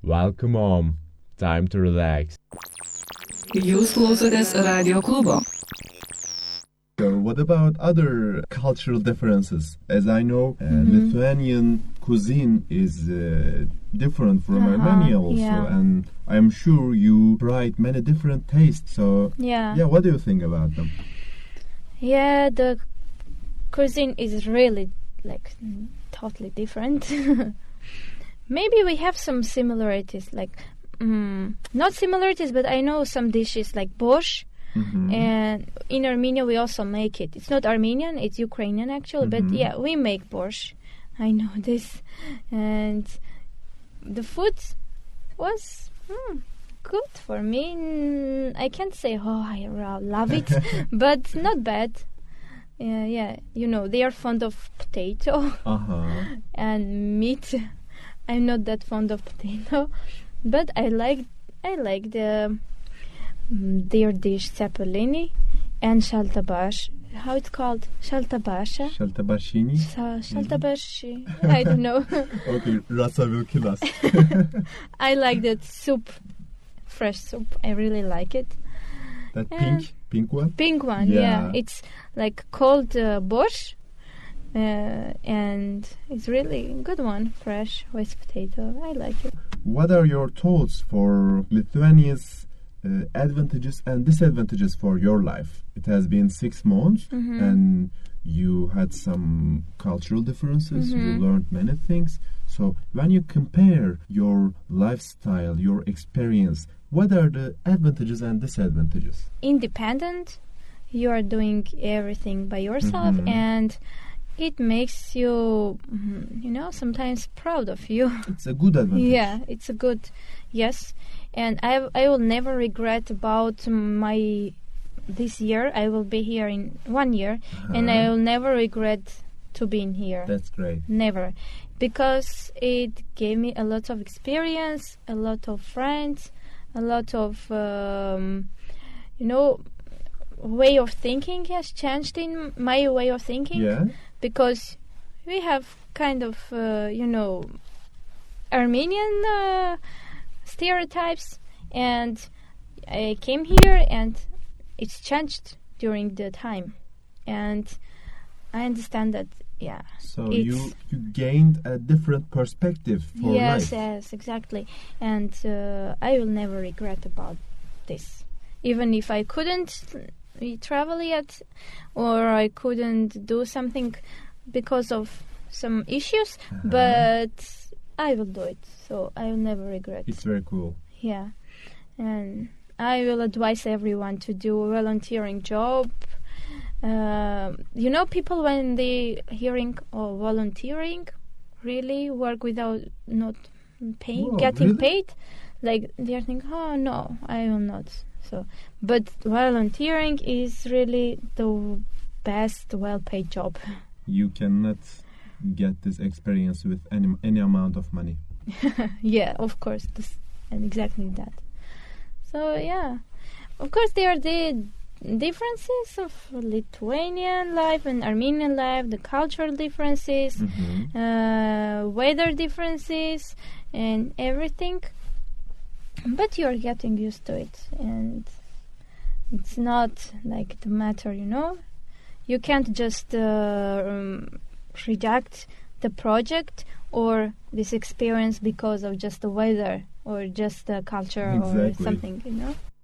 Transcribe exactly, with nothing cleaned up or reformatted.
Welcome home. Time to relax. Jūs klausotės Radio Klubo. So what about other cultural differences? As I know, uh, Mhm. Lithuanian cuisine is uh, different from Uh-huh, Armenia also, yeah. and I'm sure you tried many different tastes. So, Yeah. yeah, what do you think about them? Yeah, the cuisine is really like mm, totally different. Maybe we have some similarities, like mm, not similarities, but I know some dishes like borscht. Mhm. And in Armenia, we also make it. It's not Armenian, it's Ukrainian actually, Mhm. but yeah, we make borscht. I know this. And the food was mm, good for me. Mm, I can't say, oh, I ra- love it, but not bad. Yeah, yeah, you know, they are fond of potato Uh-huh. and meat. I'm not that fond of potato, but I like I like the mm, their dish cepelini and shaltabash. How it's called? Shaltabasha? Shaltabashini? Sa- Shaltabashi. I don't know. Okay, Rasa will kill us. I like that soup, fresh soup. I really like it. That Yeah. pink, pink one? Pink one, yeah. Yeah. It's like called uh, borscht, uh, and it's really a good one, fresh with potato. I like it. What are your thoughts for Lithuania's uh, advantages and disadvantages for your life? It has been six months Mhm. and you had some cultural differences, you Mhm. learned many things. So when you compare your lifestyle, your experience, what are the advantages and disadvantages? Independent, you are doing everything by yourself, Mhm. and it makes you, mm, you know, sometimes proud of you. It's a good advantage. Yeah, it's a good, yes. And I, I will never regret about my, this year. I will be here in one year, and I Uh-huh. will never regret to being here. That's great. Never. Because it gave me a lot of experience, a lot of friends, a lot of, um, you know, way of thinking has changed in my way of thinking. Yeah? Because we have kind of, uh, you know, Armenian uh, stereotypes, and I came here and it's changed during the time, and I understand that. Yeah. So It's- you, you gained a different perspective for yes, life. yes, exactly. And uh, I will never regret about this. Even if I couldn't uh, travel yet, or I couldn't do something because of some issues, Uh-huh. but I will do it. So I will never regret. It's very cool. Yeah. And I will advise everyone to do a volunteering job. Um you know, people when they hearing oh, volunteering, really work without not paying, Whoa, getting really? paid, like they're thinking, oh no, I will not. So, but volunteering is really the best, well-paid job. You cannot get this experience with any any amount of money. Yeah, of course, this, and exactly that. So yeah, of course there are the differences of Lithuanian life and Armenian life, the cultural differences, Mhm. uh, weather differences, and everything. But you are getting used to it, and it's not like the matter, you know. You can't just uh, um, reject the project or this experience because of just the weather or just the culture or Exactly. something, you know.